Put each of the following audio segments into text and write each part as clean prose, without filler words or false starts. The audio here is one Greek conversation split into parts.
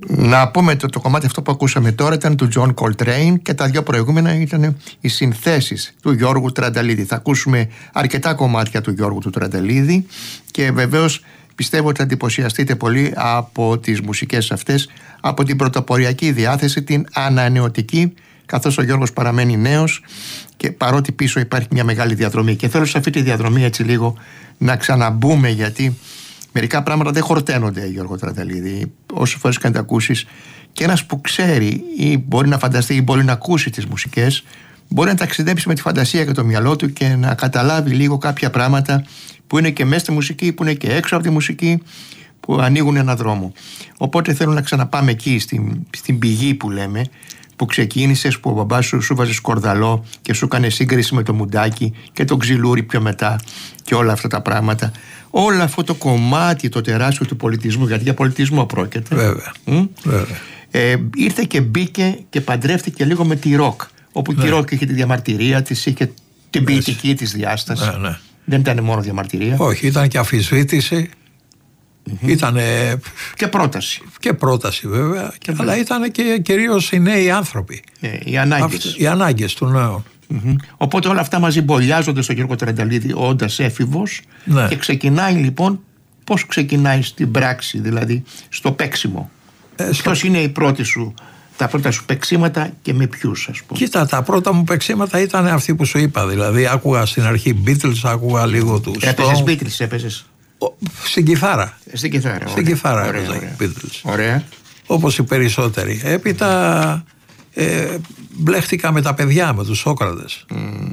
Να πούμε το κομμάτι αυτό που ακούσαμε τώρα ήταν του John Coltrane και τα δύο προηγούμενα ήταν οι συνθέσεις του Γιώργου Τρανταλίδη. Θα ακούσουμε αρκετά κομμάτια του Γιώργου του Τρανταλίδη και βεβαίως πιστεύω ότι θα εντυπωσιαστείτε πολύ από τις μουσικές αυτές, από την πρωτοποριακή διάθεση, την ανανεωτική, καθώς ο Γιώργος παραμένει νέος και παρότι πίσω υπάρχει μια μεγάλη διαδρομή. Και θέλω σε αυτή τη διαδρομή έτσι λίγο να ξαναμπούμε, γιατί μερικά πράγματα δεν χορταίνονται, Γιώργο Τρανταλίδη. Όσες φορές και αν τα ακούσεις, και ένας που ξέρει ή μπορεί να φανταστεί ή μπορεί να ακούσει τις μουσικές, μπορεί να ταξιδέψει με τη φαντασία και το μυαλό του και να καταλάβει λίγο κάποια πράγματα που είναι και μέσα στη μουσική, που είναι και έξω από τη μουσική, που ανοίγουν έναν δρόμο. Οπότε θέλω να ξαναπάμε εκεί, στην πηγή που λέμε, που ξεκίνησες, που ο μπαμπάς σου βάζε σκορδαλό και σου έκανε σύγκριση με το μουντάκι και το ξυλούρι πιο μετά και όλα αυτά τα πράγματα. Όλο αυτό το κομμάτι το τεράστιο του πολιτισμού, γιατί για πολιτισμό πρόκειται. Βέβαια. Ήρθε και μπήκε και παντρεύτηκε λίγο με τη ροκ, όπου και η ροκ είχε τη διαμαρτυρία της, είχε την ποιητική της διάσταση. Ναι. Δεν ήταν μόνο διαμαρτυρία. Όχι, ήταν και αμφισβήτηση. Ήταν και πρόταση. Και πρόταση βέβαια. Αλλά ήταν και κυρίως οι νέοι άνθρωποι. Οι ανάγκες των νέων. Οπότε όλα αυτά μαζί μπολιάζονται στον Γιώργο Τρανταλίδη όντας έφηβος. Και ξεκινάει λοιπόν, πώς ξεκινάει στην πράξη, δηλαδή στο παίξιμο. Ποιος είναι τα πρώτα σου παίξιματα και με ποιους, ας πούμε? Κοίτα, τα πρώτα μου παίξιματα ήταν αυτοί που σου είπα. Δηλαδή άκουγα στην αρχή Beatles, άκουγα λίγο τους Έπαιζες Beatles, έπαιζες? Στην κιθάρα. Στην κιθάρα. Στην κιθάρα έπαιζα Beatles. Ωραία. Όπως οι περισσότεροι. Έπειτα μπλέχτηκα με τα παιδιά, με τους Σόκρατες.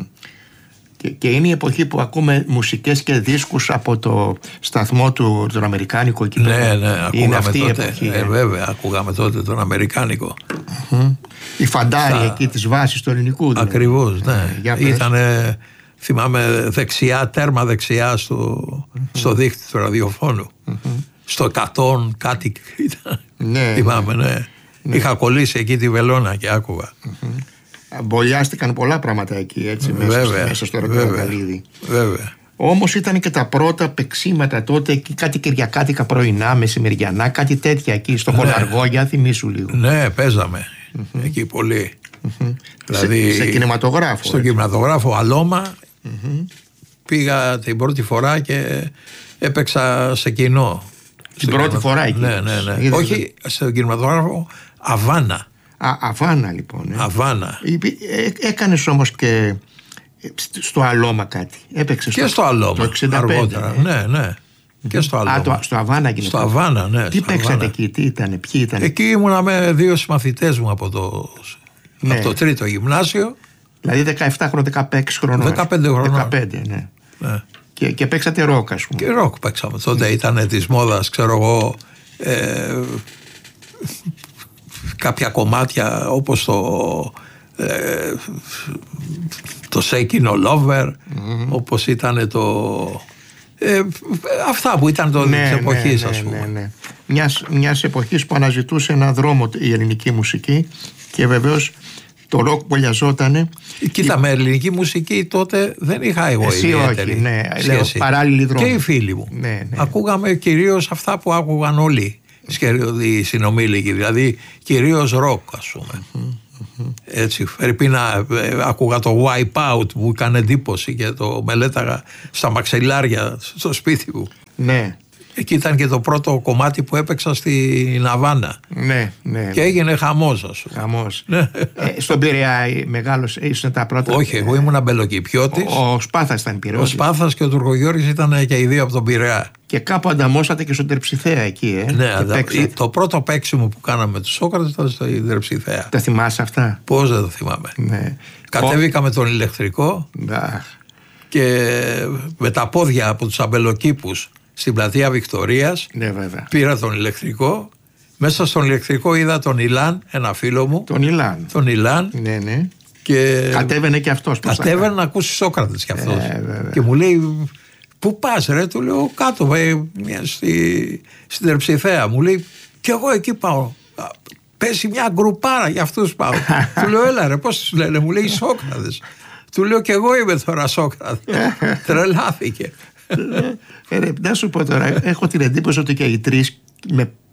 Και είναι η εποχή που ακούμε μουσικές και δίσκους από το σταθμό τον Αμερικάνικο εκεί. Ναι, είναι αυτή τότε, η εποχή. Βέβαια, ακούγαμε τότε τον Αμερικάνικο. Η φαντάρια εκεί της βάσης του ελληνικού. Δηλαδή. Ακριβώς, ναι. Ήτανε, θυμάμαι, δεξιά, τέρμα δεξιά στο δίκτυο του ραδιοφώνου. Στο 100 κάτι ήταν. Θυμάμαι, ναι. Είχα κολλήσει εκεί τη βελόνα και άκουγα. Μπολιάστηκαν πολλά πράγματα εκεί, έτσι, μέσα στο Τρανταλίδη. Βέβαια. Όμως ήταν και τα πρώτα παίξιματα τότε, κάτι κυριακάτικα πρωινά, μεσημεριανά, κάτι τέτοια εκεί στο Κολαργόγια, θυμίσου λίγο. Ναι, παίζαμε εκεί πολύ. Δηλαδή, σε κινηματογράφο. Στον κινηματογράφο Αλώμα πήγα την πρώτη φορά και έπαιξα σε κοινό. Την πρώτη φορά εκεί? Ναι. Όχι, στον κινηματογράφο Αβάνα. Αβάνα λοιπόν. Αβάνα. Έκανες όμως και στο Αλώμα κάτι? Έπαιξες και στο Αλώμα το 65, αργότερα. Ναι. Και στο Αλώμα. Στο Αβάνα γίνεται. Στο Αβάνα, ναι. Τι παίξατε εκεί, ποιοι ήταν? Εκεί ήμουνα με δύο συμμαθητές μου από το τρίτο γυμνάσιο. Δηλαδή 17 χρονών, 16 χρονών. 15 χρονών. 15, ναι. Και παίξατε ροκ, ας πούμε. Και ροκ παίξαμε. Τότε ήταν της μόδας, ξέρω εγώ, κάποια κομμάτια όπως το Shakin' All Over, όπως ήταν αυτά που ήταν της εποχής, ας πούμε. Μιας εποχής που αναζητούσε έναν δρόμο η ελληνική μουσική και βεβαίως το ροκ μπολιαζότανε. Κοίτα, με ελληνική μουσική τότε δεν είχα εγώ ιδιαίτερη σχέση. Παράλληλη δρόμη. Και οι φίλοι μου. Ακούγαμε κυρίως αυτά που άκουγαν όλοι οι συνομήλικοι, δηλαδή κυρίως ροκ, ας πούμε. Έτσι, πρέπει να άκουγα το Wipeout που μου έκανε εντύπωση και το μελέταγα στα μαξιλάρια στο σπίτι μου. Ναι. Εκεί ήταν και το πρώτο κομμάτι που έπαιξα στην Αβάνα. Ναι. Και έγινε χαμός, ας πούμε. Χαμός. Στον Πειραιά μεγάλος ήσουν τα πρώτα? Όχι, εγώ ήμουν αμπελοκηπιώτης. Ο Σπάθας ήταν Πειραιώτης. Ο Σπάθας και ο Τουρκογιώρης ήταν και οι δύο από τον Πειραιά. Και κάπου ανταμώσατε και στον Τερψιθέα εκεί, Ναι, το πρώτο παίξιμο που κάναμε με τους Σόκρατες ήταν στην Τερψιθέα. Τα θυμάσαι αυτά? Πώς δεν το θυμάμαι. Ναι. Κατέβηκα με τον ηλεκτρικό και με τα πόδια από τους αμπελοκήπους στην πλατεία Βικτωρίας. Ναι, βέβαια. Πήρα τον ηλεκτρικό. Μέσα στον ηλεκτρικό είδα τον Ιλάν, ένα φίλο μου. Τον Ιλάν. Ναι. Και κατέβαινε και αυτός. Κατέβαινε να ακούσει Σόκρατες κι αυτός. Και μου λέει, πού πας ρε? Του λέω, κάτω στην Τερψιθέα. Μου λέει, κι εγώ εκεί πάω. Πέσει μια γκρουπάρα, για αυτούς πάω. Του λέω, έλα ρε, πώς τους λένε? Μου λέει, Σόκρατες. Του λέω, κι εγώ είμαι τώρα Σόκρατες. Τρελάθηκε. Να σου πω τώρα, έχω την εντύπωση ότι και οι τρεις με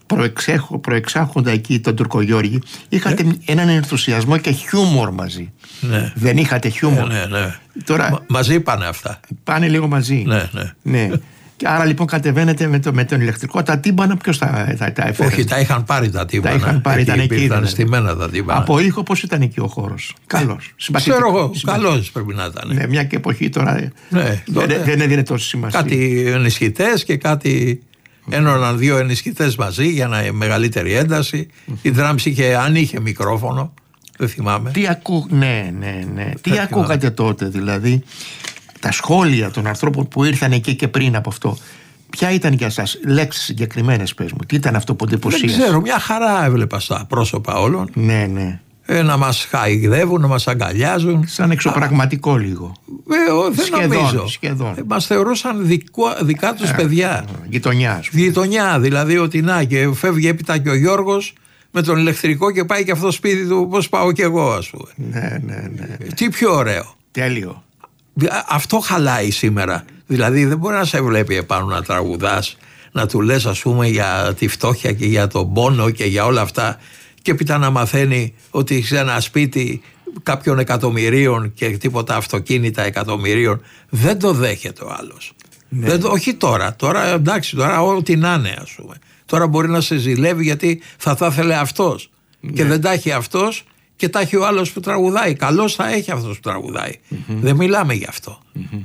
προεξάρχοντα εκεί τον Τουρκογιώργη, είχατε έναν ενθουσιασμό και χιούμορ μαζί. Ναι. Δεν είχατε χιούμορ? Ναι. Τώρα, μαζί πάνε αυτά. Πάνε λίγο μαζί. Ναι. Και άρα λοιπόν κατεβαίνετε με τον ηλεκτρικό. Τα τύμπανα ποιος τα έφερε? Όχι, τα είχαν πάρει τα τύμπανα. Τα είχαν πάρει, ήταν εκεί. Ήταν στημένα τα τύμπανα. Από ήχο πώς ήταν εκεί ο χώρος? Καλός. Ξέρω εγώ, καλός πρέπει να ήταν. Ναι, μια και εποχή τώρα δεν έδινε τόση σημασία. Κάτι ενισχυτές και κάτι. Ένωναν 2 ενισχυτές μαζί για να μεγαλύτερη ένταση. Η Drums είχε, αν είχε μικρόφωνο, δεν θυμάμαι. Ναι. Τι ακούγατε τότε, δηλαδή? Τα σχόλια των ανθρώπων που ήρθαν εκεί και πριν από αυτό, ποια ήταν για σας? Λέξεις συγκεκριμένες, πες μου. Τι ήταν αυτό που εντυπωσίασε? Δεν ξέρω, μια χαρά έβλεπα στα πρόσωπα όλων. Ναι. Να μας χαϊδεύουν, να μας αγκαλιάζουν. Σαν εξωπραγματικό λίγο. Δεν νομίζω. Σχεδόν. Μας θεωρούσαν δικά τους παιδιά. Γειτονιά. Δηλαδή ότι να, και φεύγει έπειτα και ο Γιώργος με τον ηλεκτρικό και πάει και αυτό σπίτι του, πώς πάω κι εγώ, ας πούμε. Ναι. Τι πιο ωραίο. Τέλειο. Αυτό χαλάει σήμερα. Δηλαδή δεν μπορεί να σε βλέπει επάνω να τραγουδάς, να του λες, ας πούμε, για τη φτώχεια και για τον πόνο και για όλα αυτά, και έπειτα να μαθαίνει ότι σε ένα σπίτι κάποιων εκατομμυρίων και τίποτα αυτοκίνητα εκατομμυρίων δεν το δέχεται ο άλλος. Ναι. Όχι τώρα. Τώρα εντάξει, τώρα ό,τι να είναι, ας πούμε. Τώρα μπορεί να σε ζηλεύει γιατί θα ήθελε αυτός. Ναι. Και δεν τα έχει αυτός και τα έχει ο άλλος που τραγουδάει. Καλώς θα έχει αυτός που τραγουδάει. Δεν μιλάμε γι' αυτό.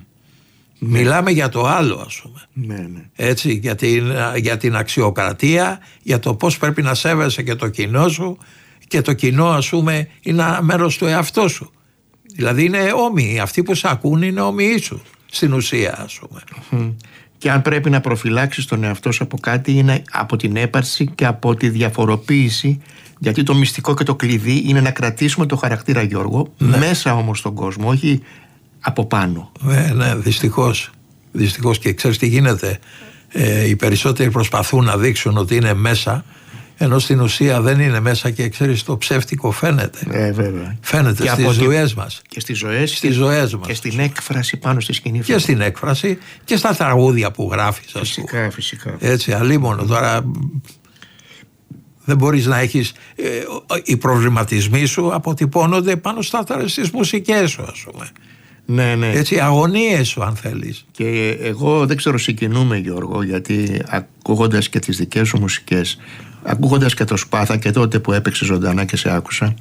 Μιλάμε για το άλλο, ας πούμε. Ναι. Έτσι, για την αξιοκρατία, για το πώς πρέπει να σέβεσαι και το κοινό σου, και το κοινό, ας πούμε, είναι ένα μέρος του εαυτό σου. Δηλαδή είναι όμοιοι, αυτοί που σε ακούν είναι όμοιοι σου στην ουσία, ας πούμε. Και αν πρέπει να προφυλάξεις τον εαυτό σου από κάτι, είναι από την έπαρση και από τη διαφοροποίηση, γιατί το μυστικό και το κλειδί είναι να κρατήσουμε το χαρακτήρα Γιώργο μέσα όμως στον κόσμο, όχι από πάνω. Ναι, δυστυχώς. Και ξέρεις τι γίνεται? Οι περισσότεροι προσπαθούν να δείξουν ότι είναι μέσα, ενώ στην ουσία δεν είναι μέσα, και ξέρεις, το ψεύτικο φαίνεται. Βέβαια. Φαίνεται και στις ζωές μας. Και στις ζωές μας. Και στην έκφραση πάνω στη σκηνή. Και στην έκφραση και στα τραγούδια που γράφεις. Φυσικά. Έτσι, αλίμονο. Τώρα δεν μπορείς να έχεις. Οι προβληματισμοί σου αποτυπώνονται πάνω στις μουσικές σου, ας πούμε. Ναι. Έτσι, αγωνίες σου, αν θέλεις. Και εγώ δεν ξέρω, συγκινούμε, Γιώργο, γιατί ακούγοντας και τις δικές σου μουσικές, ακούγοντας και το Σπάθα και τότε που έπαιξε ζωντανά και σε άκουσα,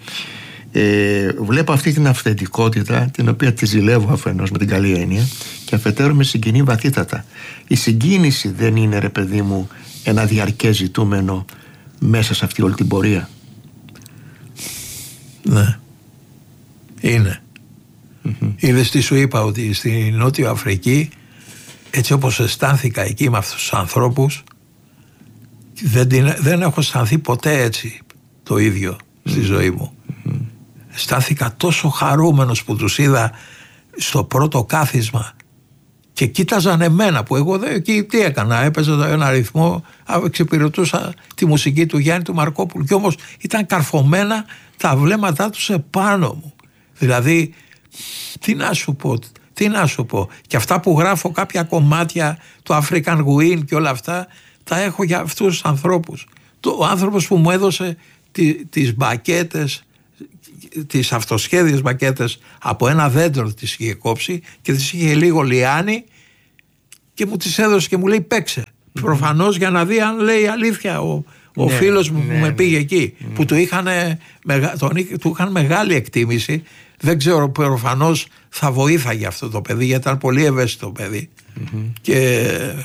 βλέπω αυτή την αυθεντικότητα, την οποία τη ζηλεύω αφενός με την καλή έννοια, και αφετέρου με συγκινεί βαθύτατα. Η συγκίνηση δεν είναι, ρε παιδί μου, ένα διαρκές ζητούμενο μέσα σε αυτή όλη την πορεία? Ναι. Είναι. Είδες τι σου είπα, ότι στη Νότιο Αφρική, έτσι όπως αισθάνθηκα εκεί με αυτούς τους ανθρώπους, δεν έχω αισθανθεί ποτέ έτσι το ίδιο στη ζωή μου. Αισθάνθηκα τόσο χαρούμενος που τους είδα στο πρώτο κάθισμα και κοίταζαν εμένα, που εγώ εκεί τι έκανα? Έπαιζα ένα ρυθμό, εξυπηρετούσα τη μουσική του Γιάννη του Μαρκόπουλου, και όμως ήταν καρφωμένα τα βλέμματά τους επάνω μου. Δηλαδή, τι να σου πω. Και αυτά που γράφω, κάποια κομμάτια, το African Win και όλα αυτά, τα έχω για αυτούς τους ανθρώπους. Ο άνθρωπος που μου έδωσε τις μπακέτες, τις αυτοσχέδιες μπακέτες, από ένα δέντρο τις είχε κόψει και τις είχε λίγο λιάνει και μου τις έδωσε και μου λέει παίξε. Προφανώς για να δει αν λέει αλήθεια ο φίλος μου που με πήγε εκεί, που του είχαν μεγάλη εκτίμηση. Δεν ξέρω, προφανώς θα βοήθαγε αυτό το παιδί, γιατί ήταν πολύ ευαίσθητο παιδί. Και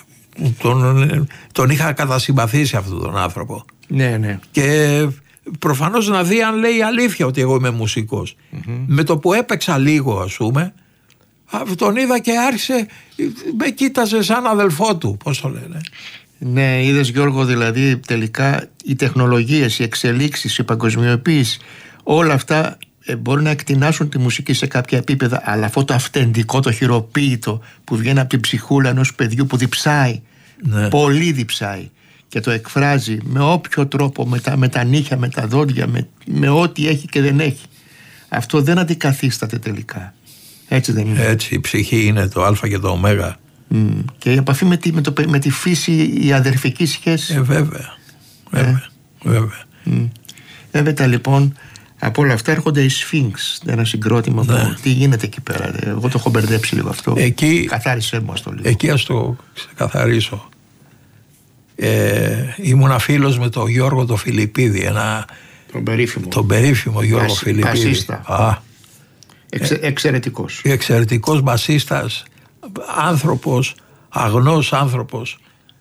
τον είχα κατασυμπαθήσει αυτόν τον άνθρωπο. Ναι. Και προφανώς να δει αν λέει αλήθεια ότι εγώ είμαι μουσικός. Με το που έπαιξα λίγο, ας πούμε, τον είδα και άρχισε, με κοίταζε σαν αδελφό του, πώς το λένε. Ναι, είδες, Γιώργο, δηλαδή τελικά οι τεχνολογίες, οι εξελίξεις, η παγκοσμιοποίηση, όλα αυτά μπορεί να εκτινάσουν τη μουσική σε κάποια επίπεδα, αλλά αυτό το αυθεντικό, το χειροποίητο που βγαίνει από την ψυχούλα ενός παιδιού που διψάει, πολύ διψάει, και το εκφράζει με όποιο τρόπο, με τα νύχια, με τα δόντια, με ό,τι έχει και δεν έχει, αυτό δεν αντικαθίσταται τελικά. Έτσι δεν είναι? Έτσι, η ψυχή είναι το α και το ω. Και η επαφή με τη φύση, η αδερφική σχέση. Βέβαια. Βέβαια. Έπειτα λοιπόν από όλα αυτά έρχονται οι Σφίνξ, ένα συγκρότημα που τι γίνεται εκεί πέρα. Εγώ το έχω μπερδέψει λίγο αυτό. Καθάρισέ μου το λίγο. Εκεί ας το ξεκαθαρίσω. Ήμουνα φίλος με τον Γιώργο το Φιλιππίδη, τον περίφημο Γιώργο Φιλιππίδη. Εξαιρετικός μπασίστας, άνθρωπος, αγνός άνθρωπος.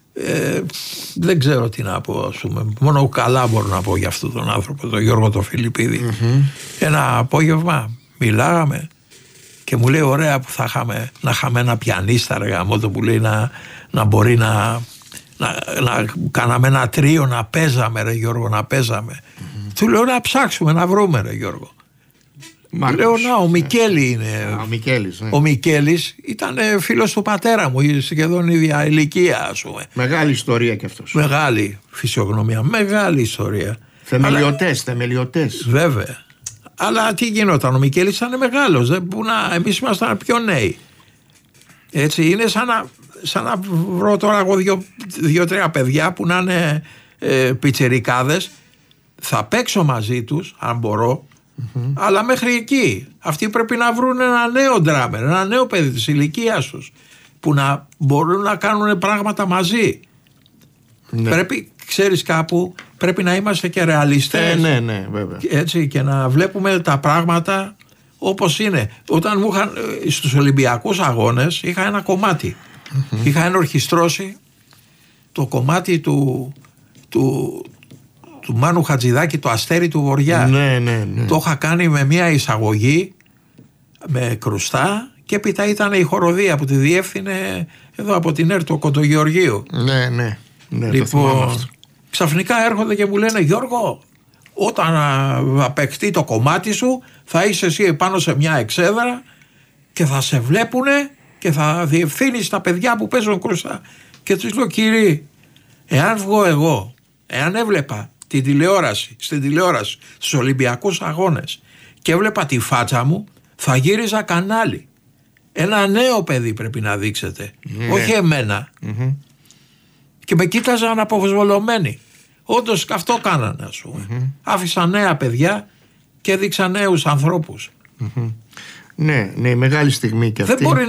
Δεν ξέρω τι να πω, ας πούμε. Μόνο καλά μπορώ να πω για αυτόν τον άνθρωπο, τον Γιώργο το Φιλιππίδη. Ένα απόγευμα μιλάγαμε και μου λέει ωραία που θα είχαμε ένα πιανίστα ρε γαμώτο, που λέει να μπορεί να κάναμε ένα τρίο, να παίζαμε ρε Γιώργο, να παίζαμε. Του λέω να ψάξουμε, να βρούμε ρε Γιώργο. Λέω να, ο Μικέλη είναι. Ο Μικέλης ήταν φίλος του πατέρα μου, σχεδόν ίδια ηλικία, ας πούμε. Μεγάλη ιστορία κι αυτός. Μεγάλη φυσιογνωμία, μεγάλη ιστορία. Θεμελιωτές. Βέβαια. Αλλά τι γινόταν, ο Μικέλης ήταν μεγάλος, εμείς ήμασταν πιο νέοι. Έτσι, είναι σαν να βρω τώρα εγώ δύο-τρία παιδιά που να είναι πιτσιρικάδες. Θα παίξω μαζί τους, αν μπορώ. Αλλά μέχρι εκεί αυτοί πρέπει να βρουν ένα νέο ντράμερ, ένα νέο παιδί της ηλικίας τους, που να μπορούν να κάνουν πράγματα μαζί. Πρέπει, ξέρεις, κάπου πρέπει να είμαστε και ρεαλιστές. Ναι, βέβαια. Έτσι, και να βλέπουμε τα πράγματα όπως είναι. Όταν μου είχαν στους Ολυμπιακούς Αγώνες είχα ένα κομμάτι. Είχα ενορχιστρώσει το κομμάτι του Μάνου Χατζηδάκη, το Αστέρι του Βοριά. Ναι. Το είχα κάνει με μια εισαγωγή με κρουστά και έπειτα ήταν η χοροδία που τη διεύθυνε εδώ από την ΕΡΤ, το Κοντογεωργίου. Ναι. Λοιπόν, ξαφνικά έρχονται και μου λένε Γιώργο, όταν απαιχτεί το κομμάτι σου θα είσαι εσύ πάνω σε μια εξέδρα και θα σε βλέπουνε και θα διευθύνεις τα παιδιά που παίζουν κρουστά. Και τους λέω κύριοι, εάν βγω εγώ, εάν έβλεπα στην τηλεόραση στους Ολυμπιακούς Αγώνες και έβλεπα τη φάτσα μου, θα γύριζα κανάλι. Ένα νέο παιδί πρέπει να δείξετε, όχι εμένα. Και με κοίταζαν αποφασβολωμένοι. Όντως αυτό κάνανε, ας πούμε. Άφησαν νέα παιδιά και έδειξαν νέους ανθρώπους. Ναι, μεγάλη στιγμή και αυτή. Δεν μπορεί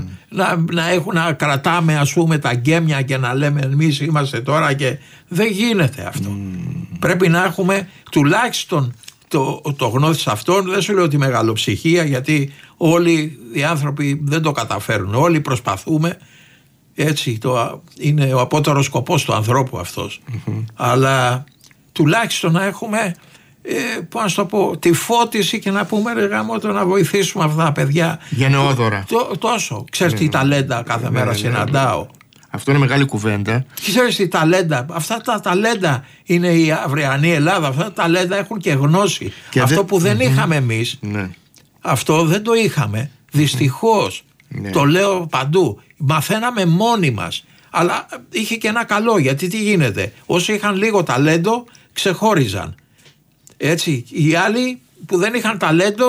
να κρατάμε, ας πούμε, τα γκέμια και να λέμε εμείς είμαστε τώρα και δεν γίνεται αυτό. Πρέπει να έχουμε τουλάχιστον το γνώθις αυτόν. Δεν σου λέω τη μεγαλοψυχία, γιατί όλοι οι άνθρωποι δεν το καταφέρουν. Όλοι προσπαθούμε. Έτσι είναι ο απότερος σκοπός του ανθρώπου αυτός. Αλλά τουλάχιστον να έχουμε πώς να το πω, τη φώτιση και να πούμε ρε γαμώτο, να βοηθήσουμε αυτά τα παιδιά γενναιόδωρα. Τόσο. Ξέρεις τι ταλέντα κάθε μέρα συναντάω. Αυτό είναι μεγάλη κουβέντα. Ξέρεις τι ταλέντα, αυτά τα ταλέντα είναι η αυριανή Ελλάδα. Αυτά τα ταλέντα έχουν και γνώση και αυτό που δεν είχαμε εμείς. Αυτό δεν το είχαμε. Δυστυχώς. Το λέω παντού. Μαθαίναμε μόνοι μας. Αλλά είχε και ένα καλό, γιατί τι γίνεται, όσοι είχαν λίγο ταλέντο ξεχώριζαν. Έτσι, οι άλλοι που δεν είχαν ταλέντο,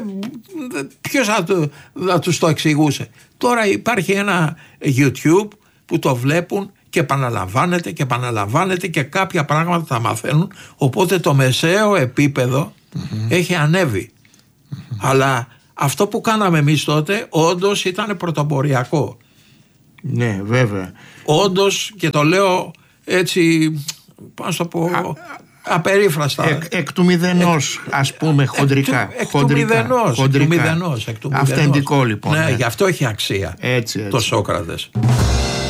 ποιος θα τους το εξηγούσε. Τώρα υπάρχει ένα YouTube που το βλέπουν και επαναλαμβάνεται και κάποια πράγματα θα μαθαίνουν, οπότε το μεσαίο επίπεδο έχει ανέβει. Αλλά αυτό που κάναμε εμείς τότε όντως ήταν πρωτοποριακό. Ναι, βέβαια. Όντως, και το λέω έτσι, πώς το πω, απερίφραστα. Εκ του μηδενός, ας πούμε, χοντρικά. Εκ του μηδενός. Αυθεντικό λοιπόν. Ναι, γι' αυτό έχει αξία. Έτσι. Το Σόκρατες.